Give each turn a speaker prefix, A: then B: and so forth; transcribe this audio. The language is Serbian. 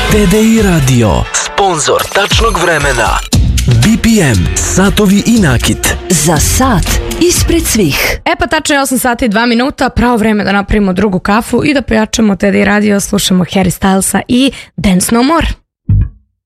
A: TDI Radio, sponsor tačnog vremena. BPM, satovi i nakit.
B: Za sat ispred svih.
C: Pa tačno je 8 sati i 2 minuta, pravo vreme da napravimo drugu kafu i da pojačamo TDI Radio, slušamo Harry Stylesa i Dance No More.